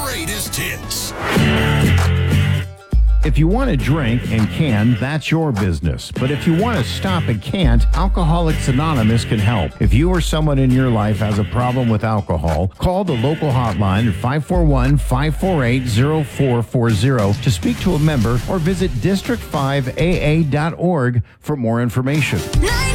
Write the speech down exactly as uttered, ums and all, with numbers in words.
greatest hits. If you want to drink and can, that's your business. But if you want to stop and can't, Alcoholics Anonymous can help. If you or someone in your life has a problem with alcohol, call the local hotline at five four one, five four eight, zero four four zero to speak to a member or visit district five A A dot org for more information.